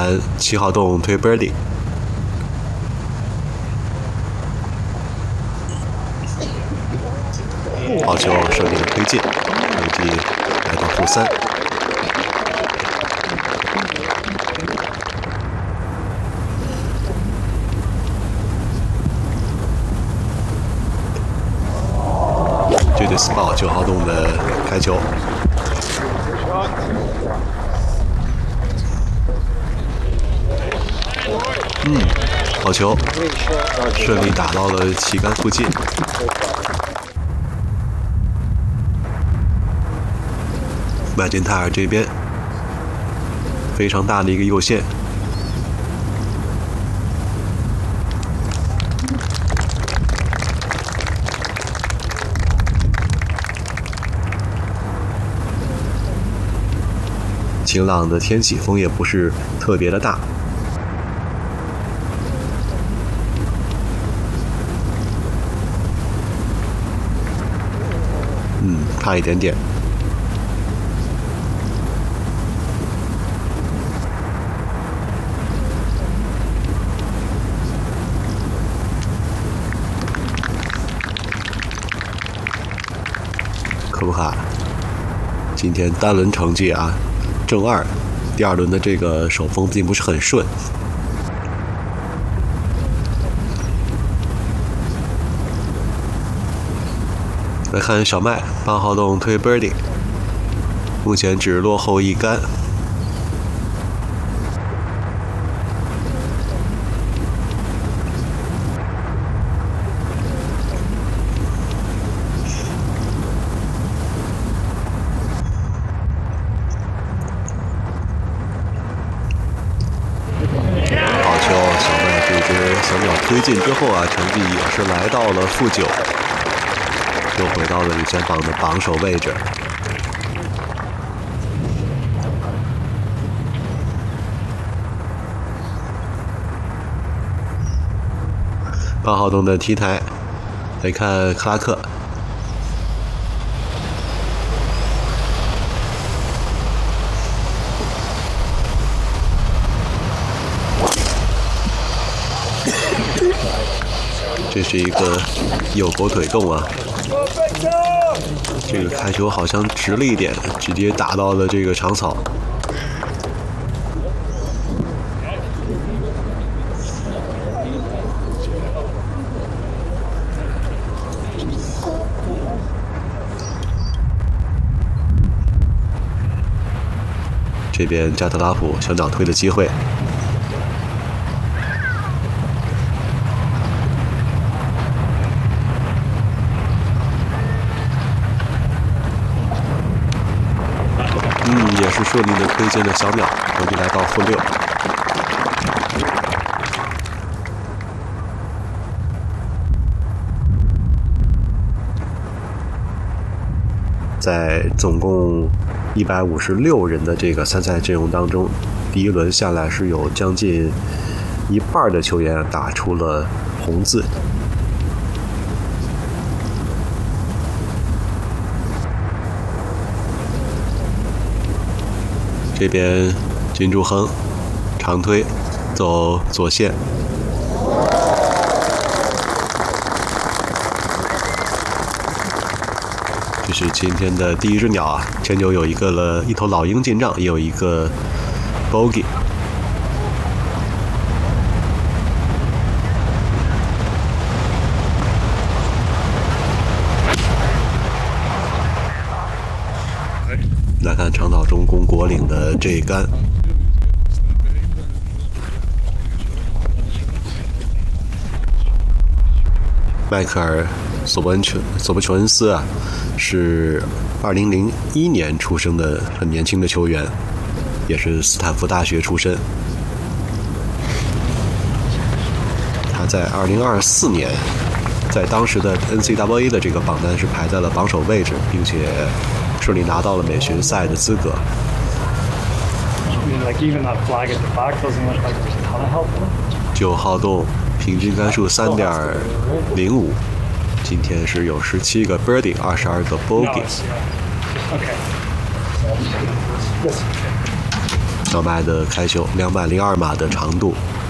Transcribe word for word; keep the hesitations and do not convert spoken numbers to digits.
看七号洞推 birdie， 好球顺利的推进，成绩来到负三。这对 spot 九号洞的开球。嗯，好球，顺利打到了旗杆附近。麦金泰尔这边非常大的一个右线，晴朗的天气，风也不是特别的大。嗯，差一点点。科普卡今天单轮成绩啊，正二，第二轮的这个手风并不是很顺。来看小麦八号洞推 birdie， 目前只落后一杆。好球，小麦这支小鸟推进之后啊，成绩也是来到了负九。又回到了领先榜的榜首位置。八号洞的 T 台，来看克拉克。这是一个右狗腿动啊。这个开球好像直了一点，直接打到了这个长草。这边加特拉普小鸟推的机会。嗯，也是顺利的推进了小鸟，成绩来到负六。在总共一百五十六人的这个参赛阵容当中，第一轮下来是有将近一半的球员打出了红字。这边金柱亨长推走左线，这是今天的第一只鸟啊！前九有一个了一头老鹰进账，也有一个 bogey。来看长岛中攻国岭的这一杆，迈克尔·索伯恩琼索伯琼恩斯啊，是二零零一年出生的很年轻的球员，也是斯坦福大学出身。他在二零二四年，在当时的 N C double A 的这个榜单是排在了榜首位置，并且顺利拿到了美巡赛的资格。九号洞平均杆数三点零五，今天是有十七个 birdie， 二十二个 bogey。 小麦的开球，两百零二码的长度。